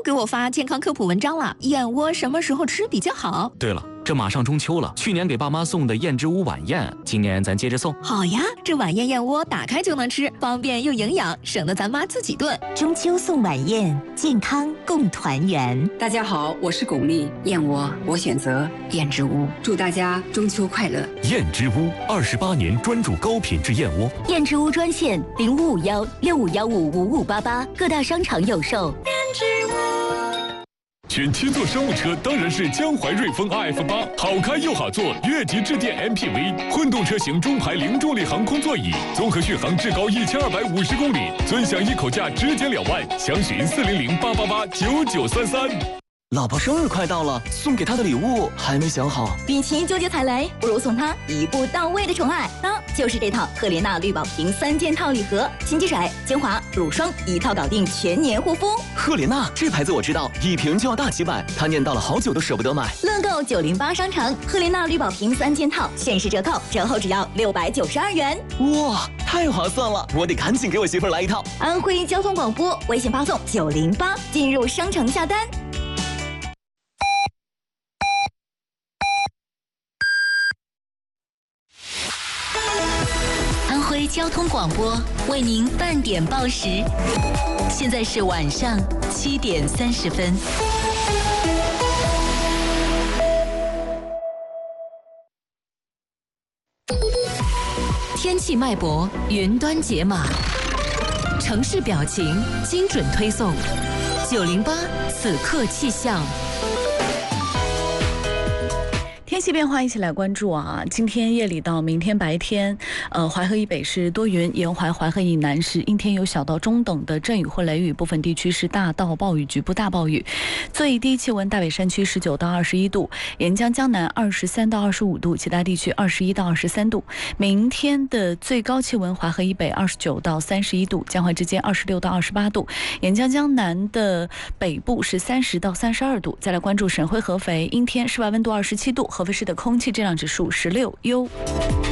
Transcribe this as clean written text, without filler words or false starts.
给我发健康科普文章了，燕窝什么时候吃比较好？ 对了，这马上中秋了，去年给爸妈送的燕之屋晚宴，今年咱接着送。 好呀，这晚宴燕窝打开就能吃，方便又营养，省得咱妈自己炖。 中秋送晚宴，健康共团圆。 大家好，我是巩俐，燕窝我选择燕之屋，祝大家中秋快乐。 燕之屋28年专注高品质燕窝。 燕之屋专线0551655588，各大商场有售。 燕之屋。 选七座商务车当然是江淮瑞风 RF8，好开又好坐，越级致电 MPV， 混动车型中排零重力航空座椅，综合续航至高1250公里，尊享一口价直减2万，详询400-888-9933。 老婆生日快到了，送给她的礼物还没想好。 与其纠结踩雷，不如送她一步到位的宠爱，那就是这套赫莲娜绿宝瓶3件套礼盒，新积水、精华、乳霜一套搞定，全年护肤。 赫莲娜这牌子我知道，一瓶就要大几百，她念叨了好久都舍不得买。 乐购908商城赫莲娜绿宝瓶3件套限时折扣，折后只要692元。 哇，太划算了！我得赶紧给我媳妇儿来一套。 安徽交通广播微信发送908进入商城下单。安徽交通广播为您半点报时，现在是晚上7点30分。 天气脉搏，云端解码，城市表情，精准推送。908此刻气象。 天气变化，一起来关注啊！今天夜里到明天白天，淮河以北是多云，沿淮河以南是阴天有小到中等的阵雨或雷雨，部分地区是大到暴雨，局部大暴雨。最低气温大北山区19到21度，沿江江南23到25度，其他地区21到23度。明天的最高气温，淮河以北29到31度，江淮之间26到28度，沿江江南的北部是30到32度。再来关注省会合肥，阴天，室外温度27度，合肥市的空气质量指数16优。